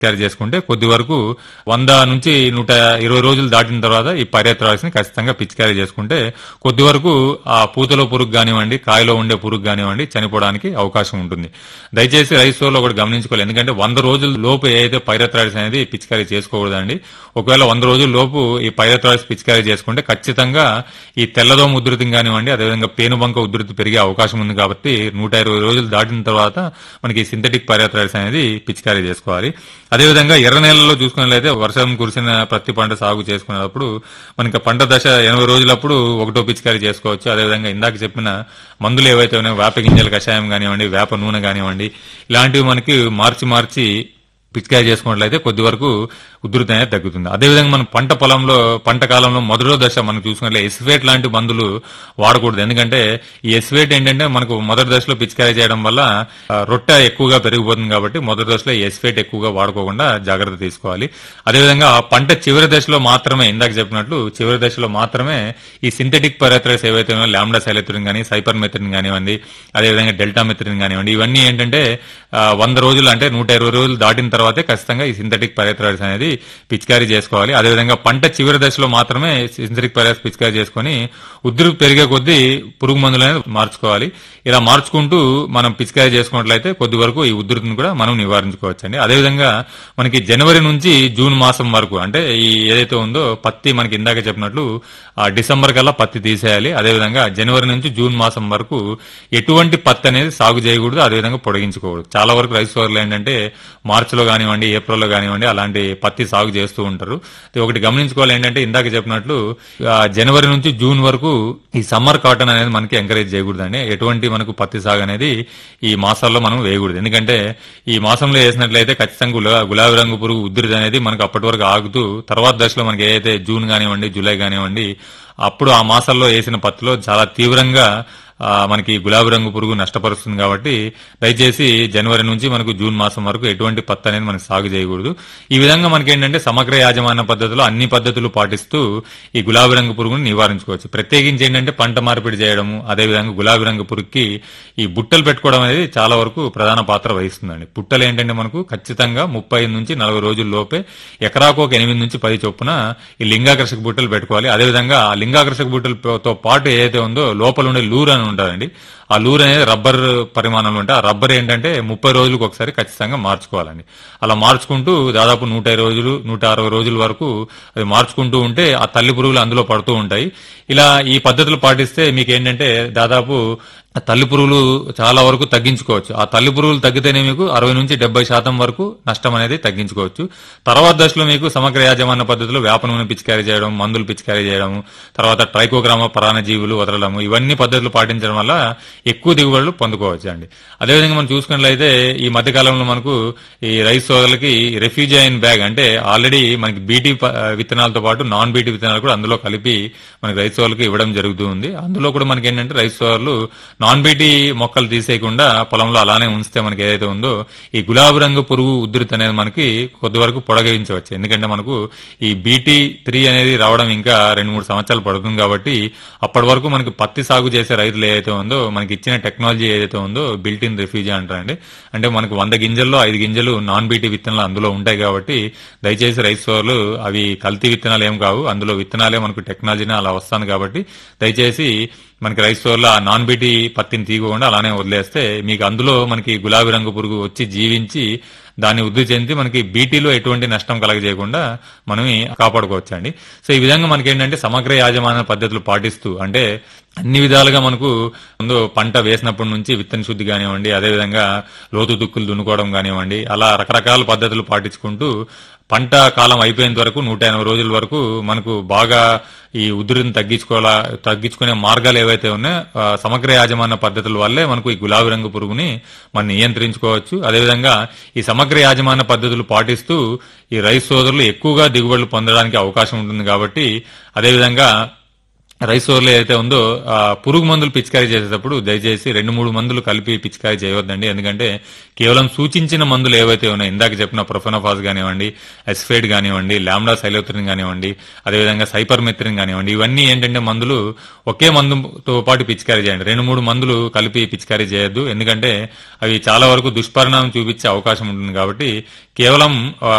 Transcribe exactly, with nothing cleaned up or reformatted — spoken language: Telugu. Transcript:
తయారు చేసుకుంటే కొద్ది వరకు వంద నుంచి నూట ఇరవై రోజులు దాటిన తర్వాత ఈ పైరెత్రాక్స్ ని ఖచ్చితంగా పిచికారీ చేసుకుంటే కొద్ది వరకు ఆ పూతలో పురుగు కానివ్వండి, కాయలో ఉండే పురుగు కానివ్వండి చనిపోవడానికి అవకాశం ఉంటుంది. దయచేసి రైస్ సోర్లో ఒకటి గమనించుకోవాలి. ఎందుకంటే వంద రోజుల లోపు ఏదైతే పైరెత్రాక్స్ అనేది పిచికారీ చేసుకోకూడదండి. ఒకవేళ వంద రోజుల లోపు ఈ పైరెత్రాక్స్ పిచికారీ చేసుకుంటే ఖచ్చితంగా ఈ తెల్లదోమ ఉధృతి కానివ్వండి, అదేవిధంగా పేనుబంక ఉధృతి పెరిగే అవకాశం ఉంది. కాబట్టి నూట ఇరవై రోజులు దాటిన తర్వాత మనకి సింథటిక్ పైరెత్రాక్స్ అనేది పిచికారీ చేసుకోవాలి. అదేవిధంగా ఎర్ర నేలలో చూసుకున్నట్లయితే వర్షం కురిసిన ప్రతి పంట సాగు చేసుకునేటప్పుడు మనకి పంట దశ ఎనభై రోజులప్పుడు ఒకటో పిచికారీ చేసుకోవచ్చు. అదేవిధంగా ఇందాక చెప్పిన మందులు ఏవైతే ఉన్నాయో వేప గింజల కషాయం కానివ్వండి, వేప నూనె కానివ్వండి, ఇలాంటివి మనకి మార్చి మార్చి పిచికారీ చేసుకున్నట్లయితే కొద్ది వరకు ఉధృతి అనేది తగ్గుతుంది. అదేవిధంగా మనం పంట పొలంలో పంట కాలంలో మొదటి దశ మనం చూసుకున్నట్లయితే ఎస్ఫేట్ లాంటి మందులు వాడకూడదు. ఎందుకంటే ఈ ఎస్ఫేట్ ఏంటంటే మనకు మొదటి దశలో పిచికారీ చేయడం వల్ల రొట్టె ఎక్కువగా పెరిగిపోతుంది. కాబట్టి మొదటి దశలో ఎస్ఫేట్ ఎక్కువగా వాడుకోకుండా జాగ్రత్త తీసుకోవాలి. అదేవిధంగా పంట చివరి దశలో మాత్రమే ఇందాక చెప్పినట్లు చివరి దశలో మాత్రమే ఈ సింథటిక్ పైరెత్రాక్స్ ఏవైతే ఉన్నాయో లాంబ్డా సైలెత్రిన్ కానీ, సైపర్ మెథరిన్ కానివ్వండి, అదేవిధంగా డెల్టా మెథరిన్ కానివ్వండి, ఇవన్నీ ఏంటంటే వంద రోజులు అంటే నూట ఇరవై రోజులు దాటిన తర్వాతే ఖచ్చితంగా ఈ సింథటిక్ పైరెత్రాక్స్ అనేది పిచికారీ చేసుకోవాలి. అదేవిధంగా పంట చివరి దశలో మాత్రమే సింథటిక్ పైరెత్రాక్స్ పిచికారీ చేసుకుని ఉధృతి పెరిగే కొద్దీ పురుగు మందులు అనేది మార్చుకోవాలి. ఇలా మార్చుకుంటూ మనం పిచికారీ చేసుకున్నట్లయితే కొద్ది వరకు ఈ ఉధృతిని కూడా మనం నివారించుకోవచ్చు అండి. అదేవిధంగా మనకి జనవరి నుంచి జూన్ మాసం వరకు అంటే ఈ ఏదైతే ఉందో పత్తి మనకి ఇందాక చెప్పినట్లు ఆ డిసెంబర్ కల్లా పత్తి తీసేయాలి. అదేవిధంగా జనవరి నుంచి జూన్ మాసం వరకు ఎటువంటి పత్తి అనేది సాగు చేయకూడదు, అదేవిధంగా పొడిగించుకోకూడదు. చాలా వరకు రైస్ సోర్లు ఏంటంటే మార్చిలో కానివ్వండి, ఏప్రిల్లో కానివ్వండి అలాంటి పత్తి సాగు చేస్తూ ఉంటారు. ఒకటి గమనించుకోవాలి ఏంటంటే ఇందాక చెప్పినట్లు జనవరి నుంచి జూన్ వరకు ఈ సమ్మర్ కాటన్ అనేది మనకి ఎంకరేజ్ చేయకూడదండి. ఎటువంటి మనకు పత్తి సాగు అనేది ఈ మాసాల్లో మనం వేయకూడదు. ఎందుకంటే ఈ మాసంలో వేసినట్లయితే ఖచ్చితంగా గులా గులాబీ రంగు పురుగు ఉధృతి అనేది మనకు అప్పటి వరకు ఆగుతూ తర్వాత దశలో మనకి ఏదైతే జూన్ కానివ్వండి, జూలై కానివ్వండి అప్పుడు ఆ మాసాల్లో వేసిన పత్తిలో చాలా తీవ్రంగా మనకి గులాబీ రంగు పురుగు నష్టపరుస్తుంది. కాబట్టి దయచేసి జనవరి నుంచి మనకు జూన్ మాసం వరకు ఎటువంటి పత్తి అనేది మనకి సాగు చేయకూడదు. ఈ విధంగా మనకి ఏంటంటే సమగ్ర యాజమాన్య పద్ధతిలో అన్ని పద్ధతులు పాటిస్తూ ఈ గులాబీ రంగు పురుగును నివారించుకోవచ్చు. ప్రత్యేకించి ఏంటంటే పంట మార్పిడి చేయడము, అదేవిధంగా గులాబీ రంగు పురుగుకి ఈ బుట్టలు పెట్టుకోవడం అనేది చాలా వరకు ప్రధాన పాత్ర వహిస్తుందండి. బుట్టలు ఏంటంటే మనకు ఖచ్చితంగా ముప్పై నుంచి నలభై రోజుల లోపే ఎకరాకు ఒక ఎనిమిది నుంచి పది చొప్పున ఈ లింగాకర్షక బుట్టలు పెట్టుకోవాలి. అదేవిధంగా ఆ లింగాకర్షక బుట్టలతో పాటు ఏదైతే ఉందో లోపల ఉండే లూర్ అని ఉంటుందండి. ఆ లూర్ అనేది రబ్బర్ పరిమాణంలో ఉంటే ఆ రబ్బర్ ఏంటంటే ముప్పై రోజులకు ఒకసారి ఖచ్చితంగా మార్చుకోవాలండి. అలా మార్చుకుంటూ దాదాపు నూట ఇరవై రోజులు నూట అరవై రోజుల వరకు అది మార్చుకుంటూ ఉంటే ఆ తల్లి పురుగులు అందులో పడుతూ ఉంటాయి. ఇలా ఈ పద్ధతులు పాటిస్తే మీకు ఏంటంటే దాదాపు తల్లి పురుగులు చాలా వరకు తగ్గించుకోవచ్చు. ఆ తల్లి పురుగులు తగ్గితేనే మీకు అరవై నుంచి డెబ్బై శాతం వరకు నష్టం అనేది తగ్గించుకోవచ్చు. తర్వాత దశలో మీకు సమగ్ర యాజమాన్య పద్ధతిలో వేప నూనె పిచికారీ చేయడం, మందులు పిచికారీ చేయడం, తర్వాత ట్రైకోగ్రామ పరాన్నజీవులు వదలడం, ఇవన్నీ పద్ధతులు పాటించడం వల్ల ఎక్కువ దిగుబడులు పొందుకోవచ్చు అండి. అదేవిధంగా మనం చూసుకున్నట్లయితే ఈ మధ్య కాలంలో మనకు ఈ రైస్ సోదరులకి రెఫ్యూజైన్ బ్యాగ్ అంటే ఆల్రెడీ మనకి బీటీ విత్తనాలతో పాటు నాన్ బీటీ విత్తనాలు కూడా అందులో కలిపి మనకి రైస్ సోదరులకు ఇవ్వడం జరుగుతుంది. అందులో కూడా మనకి ఏంటంటే రైస్ సోదరులు నాన్ బీటీ మొక్కలు తీసేయకుండా పొలంలో అలానే ఉంచితే మనకి ఏదైతే ఉందో ఈ గులాబీ రంగు పురుగు ఉధృతి అనేది మనకి కొద్ది వరకు పొడగించవచ్చు. ఎందుకంటే మనకు ఈ బీటీ త్రీ అనేది రావడం ఇంకా రెండు మూడు సంవత్సరాలు పడుతుంది. కాబట్టి అప్పటి వరకు మనకి పత్తి సాగు చేసే రైతులు ఏదైతే ఉందో మనకి ఇచ్చిన టెక్నాలజీ ఏదైతే ఉందో బిల్ట్ ఇన్ రిఫ్యూజీ అంటారండి. అంటే మనకు వంద గింజల్లో ఐదు గింజలు నాన్ బీటీ విత్తనాలు అందులో ఉంటాయి. కాబట్టి దయచేసి రైతు సోదరులు అవి కల్తీ విత్తనాలు ఏం కావు, అందులో విత్తనాలే మనకు టెక్నాలజీని అలా వస్తాను. కాబట్టి దయచేసి మనకి రైస్ స్టోర్లో ఆ నాన్ బీటీ పత్తిని తీయకుండా అలానే వదిలేస్తే మీకు అందులో మనకి గులాబీ రంగు పురుగు వచ్చి జీవించి దాన్ని వృద్ధి చెంది మనకి బీటీలో ఎటువంటి నష్టం కలగజేయకుండా మనం కాపాడుకోవచ్చు అండి. సో ఈ విధంగా మనకి ఏంటంటే సమగ్ర యాజమాన్య పద్ధతులు పాటిస్తూ అంటే అన్ని విధాలుగా మనకు ముందు పంట వేసినప్పటి నుంచి విత్తన శుద్ధి కానివ్వండి, అదేవిధంగా లోతు దుక్కులు దున్నుకోవడం కానివ్వండి, అలా రకరకాల పద్ధతులు పాటించుకుంటూ పంట కాలం అయిపోయేంత వరకు నూట ఎనభై రోజుల వరకు మనకు బాగా ఈ ఉధృతిని తగ్గించుకోవాలా తగ్గించుకునే మార్గాలు ఏవైతే ఉన్నాయో సమగ్ర యాజమాన్య పద్ధతుల వల్లే మనకు ఈ గులాబీ రంగు పురుగుని మనం నియంత్రించుకోవచ్చు. అదేవిధంగా ఈ సమగ్ర యాజమాన్య పద్ధతులు పాటిస్తూ ఈ రైతు సోదరులు ఎక్కువగా దిగుబడులు పొందడానికి అవకాశం ఉంటుంది. కాబట్టి అదేవిధంగా రైస్ ఓవర్లో ఏదైతే ఉందో ఆ పురుగు మందులు పిచికారీ చేసేటప్పుడు దయచేసి రెండు మూడు మందులు కలిపి పిచికారీ చేయవద్దండి. ఎందుకంటే కేవలం సూచించిన మందులు ఏవైతే ఉన్నాయో ఇందాక చెప్పిన ప్రొఫెనోఫాస్ కానివ్వండి, ఎస్ఫేడ్ కానివ్వండి, లాంబ్డా సైలోత్రిన్ కానివ్వండి, అదేవిధంగా సైపర్మెత్రిన్ కానివ్వండి, ఇవన్నీ ఏంటంటే మందులు ఒకే మందుతో పాటు పిచికారీ చేయండి. రెండు మూడు మందులు కలిపి పిచికారీ చేయొద్దు. ఎందుకంటే అవి చాలా వరకు దుష్పరిణామం చూపించే అవకాశం ఉంటుంది కాబట్టి కేవలం